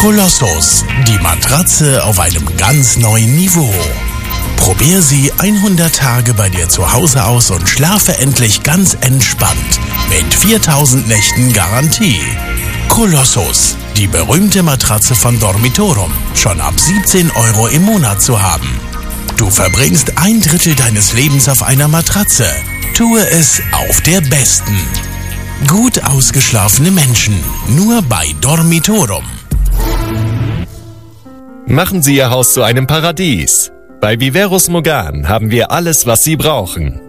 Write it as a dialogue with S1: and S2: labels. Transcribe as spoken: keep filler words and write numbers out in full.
S1: Kolossus, die Matratze auf einem ganz neuen Niveau. Probier sie hundert Tage bei dir zu Hause aus und schlafe endlich ganz entspannt mit viertausend Nächten Garantie. Kolossus, die berühmte Matratze von Dormitorum, schon ab siebzehn Euro im Monat zu haben. Du verbringst ein Drittel deines Lebens auf einer Matratze. Tue es auf der besten. Gut ausgeschlafene Menschen, nur bei Dormitorum.
S2: Machen Sie Ihr Haus zu einem Paradies. Bei Viveros Mogan haben wir alles, was Sie brauchen.